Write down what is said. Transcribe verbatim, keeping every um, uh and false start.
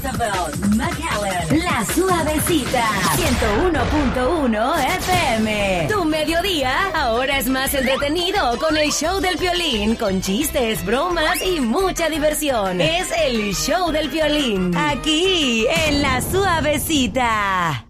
Roosevelt, McAllen, La Suavecita, ciento uno punto uno F M. Tu mediodía ahora es más entretenido con el show del Piolín, con chistes, bromas y mucha diversión. Es el show del Piolín, aquí en La Suavecita.